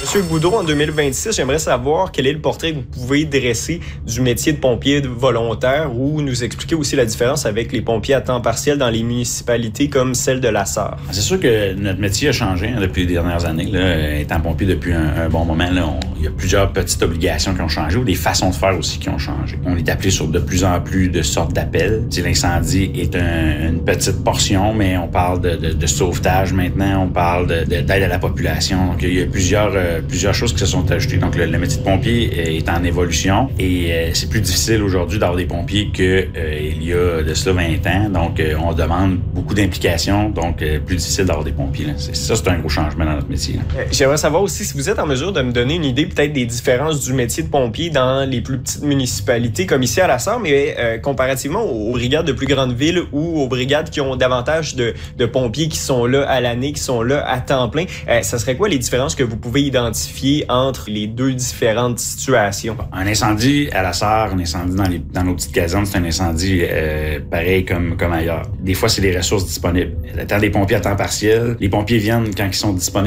Monsieur Boudreau, en 2026, j'aimerais savoir quel est le portrait que vous pouvez dresser du métier de pompier volontaire ou nous expliquer aussi la différence avec les pompiers à temps partiel dans les municipalités comme celle de la Sarre. C'est sûr que notre métier a changé depuis les dernières années. Là, étant pompier depuis un bon moment, là, il y a plusieurs petites obligations qui ont changé ou des façons de faire aussi qui ont changé. On est appelé sur de plus en plus de sortes d'appels. L'incendie est une petite portion, mais on parle de sauvetage maintenant, on parle d'aide à la population. Donc, il y a plusieurs choses qui se sont ajoutées. Donc, le métier de pompier est en évolution et c'est plus difficile aujourd'hui d'avoir des pompiers qu'il y a de cela 20 ans. Donc, on demande beaucoup d'implications, donc plus difficile d'avoir des pompiers. Là. C'est un gros changement dans notre métier. J'aimerais savoir aussi si vous êtes en mesure de me donner une idée peut-être des différences du métier de pompier dans les plus petites municipalités comme ici à la Sarre, mais comparativement aux brigades de plus grandes villes ou aux brigades qui ont davantage de pompiers qui sont là à l'année, qui sont là à temps plein. Ça serait quoi les différences que vous pouvez identifier entre les deux différentes situations? Un incendie à la Sarre, un incendie dans nos petites casernes, c'est un incendie pareil comme ailleurs. Des fois, c'est les ressources disponibles. Le temps des pompiers à temps partiel, les pompiers viennent quand ils sont disponibles